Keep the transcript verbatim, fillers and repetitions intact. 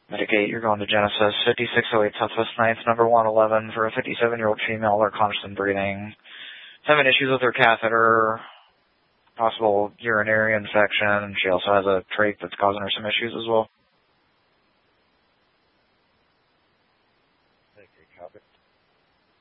Mitigate, you're going to Genesis, fifty-six oh eight Southwest ninth, number one eleven, for a fifty-seven-year-old female, they're conscious and breathing. Having issues with her catheter, possible urinary infection. She also has a trach that's causing her some issues as well.